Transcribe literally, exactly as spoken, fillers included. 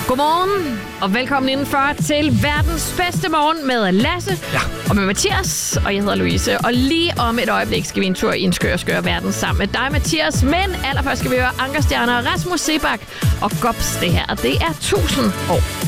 Godmorgen, og velkommen indenfor til verdens bedste morgen med Lasse ja. og med Mathias, og jeg hedder Louise. Og lige om et øjeblik skal vi en tur i en skør, skør verden sammen med dig, Mathias. Men allerførst skal vi høre Ankerstjerner, Rasmus Seebach og Gops. Det her, det er tusind år.